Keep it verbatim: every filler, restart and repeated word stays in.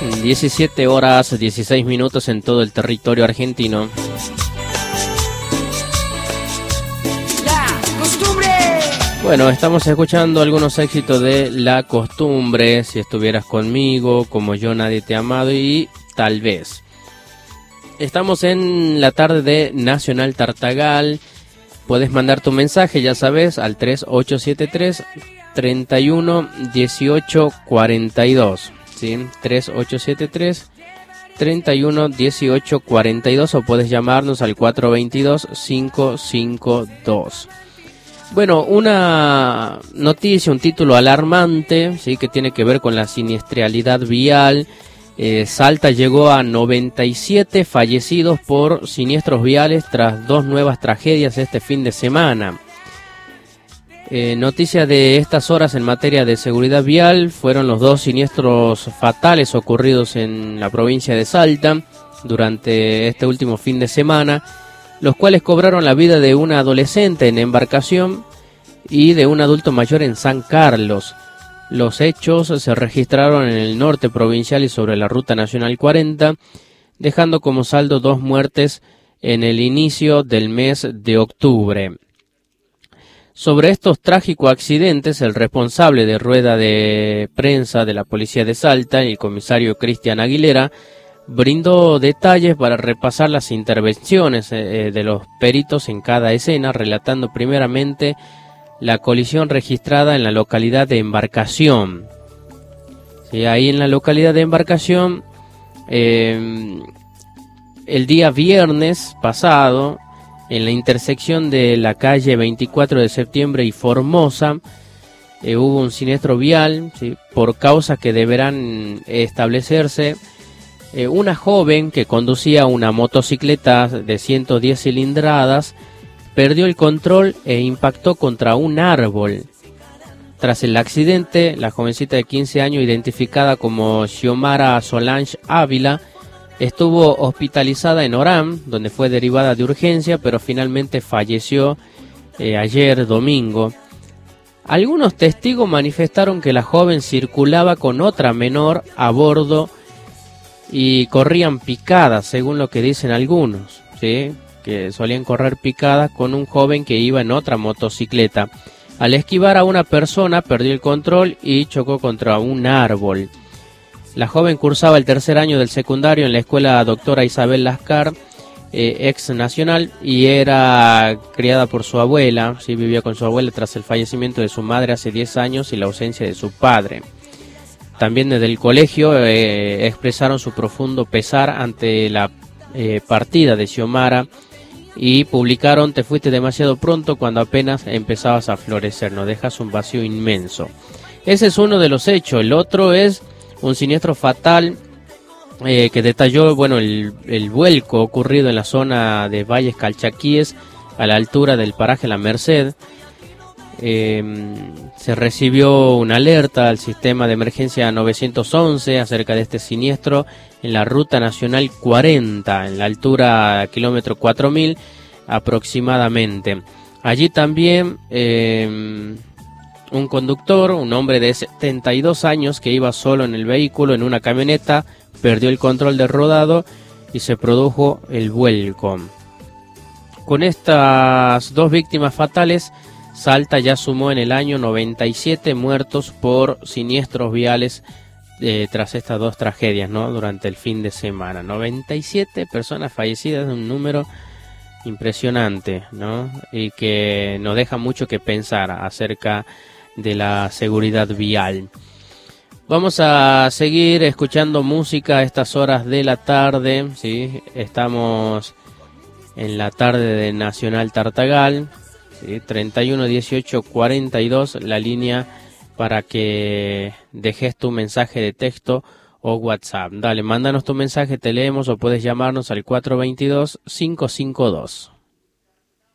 diecisiete horas dieciséis minutos en todo el territorio argentino. Bueno, estamos escuchando algunos éxitos de La Costumbre, Si estuvieras conmigo, Como yo nadie te ha amado y Tal vez. Estamos en la tarde de Nacional Tartagal. Puedes mandar tu mensaje, ya sabes, al tres ocho siete tres, tres uno uno ocho cuatro dos. ¿Sí? tres ocho siete tres, tres uno uno ocho cuatro dos o puedes llamarnos al cuatro dos dos, cinco cinco dos. Bueno, una noticia, un título alarmante, sí, que tiene que ver con la siniestralidad vial. Eh, Salta llegó a noventa y siete fallecidos por siniestros viales tras dos nuevas tragedias este fin de semana. Eh, noticia de estas horas en materia de seguridad vial fueron los dos siniestros fatales ocurridos en la provincia de Salta durante este último fin de semana, los cuales cobraron la vida de una adolescente en embarcación y de un adulto mayor en San Carlos. Los hechos se registraron en el norte provincial y sobre la Ruta Nacional cuarenta, dejando como saldo dos muertes en el inicio del mes de octubre. Sobre estos trágicos accidentes, el responsable de rueda de prensa de la Policía de Salta, el comisario Cristian Aguilera, brindó detalles para repasar las intervenciones eh, de los peritos en cada escena, relatando primeramente la colisión registrada en la localidad de Embarcación. Sí, ahí en la localidad de Embarcación, eh, el día viernes pasado, en la intersección de la calle veinticuatro de septiembre y Formosa, eh, hubo un siniestro vial, ¿sí? Por causas que deberán establecerse. Eh, una joven que conducía una motocicleta de ciento diez cilindradas perdió el control e impactó contra un árbol. Tras el accidente, la jovencita de quince años, identificada como Xiomara Solange Ávila, estuvo hospitalizada en Orán, donde fue derivada de urgencia, pero finalmente falleció eh, ayer domingo. Algunos testigos manifestaron que la joven circulaba con otra menor a bordo y corrían picadas, según lo que dicen algunos, ¿sí? Que solían correr picadas con un joven que iba en otra motocicleta. Al esquivar a una persona, perdió el control y chocó contra un árbol. La joven cursaba el tercer año del secundario en la escuela Doctora Isabel Lascar, eh, ex nacional, y era criada por su abuela. Sí, vivía con su abuela tras el fallecimiento de su madre hace diez años y la ausencia de su padre. También desde el colegio eh, expresaron su profundo pesar ante la eh, partida de Xiomara y publicaron: "Te fuiste demasiado pronto cuando apenas empezabas a florecer, nos dejas un vacío inmenso". Ese es uno de los hechos. El otro es un siniestro fatal eh, que detalló, bueno, el, el vuelco ocurrido en la zona de Valles Calchaquíes, a la altura del paraje La Merced. Eh, se recibió una alerta al sistema de emergencia novecientos once acerca de este siniestro en la Ruta Nacional cuarenta, en la altura kilómetro cuatro mil aproximadamente. Allí también eh, un conductor, un hombre de setenta y dos años que iba solo en el vehículo en una camioneta, perdió el control del rodado y se produjo el vuelco. Con estas dos víctimas fatales, Salta ya sumó en el año noventa y siete muertos por siniestros viales eh, tras estas dos tragedias, ¿no? Durante el fin de semana. noventa y siete personas fallecidas, un número impresionante, ¿no? Y que nos deja mucho que pensar acerca de la seguridad vial. Vamos a seguir escuchando música a estas horas de la tarde, ¿sí? Estamos en la tarde de Nacional Tartagal. ¿Sí? treinta y uno dieciocho cuarenta y dos, la línea para que dejes tu mensaje de texto o WhatsApp. Dale, mándanos tu mensaje, te leemos, o puedes llamarnos al cuatro dos dos, cinco cinco dos.